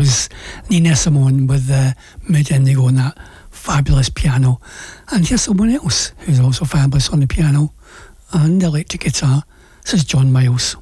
was Nina Simone with Mood Indigo and that fabulous piano. And here's someone else who's also fabulous on the piano and electric guitar. This is John Miles.